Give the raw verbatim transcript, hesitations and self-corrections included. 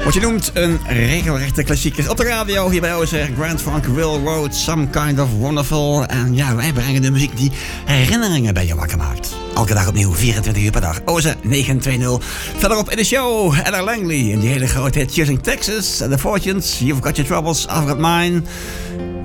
Wat je noemt een regelrechte klassieker op de radio. Hier bij O Z Grand Funk Railroad, Some Kind of Wonderful. En ja, wij brengen de muziek die herinneringen bij je wakker maakt. Elke dag opnieuw, vierentwintig uur per dag. O Z negen twee nul. Verderop in de show, Ella Langley. En die hele grote hit Choosing Texas. The Fortunes, You've Got Your Troubles, I've Got Mine.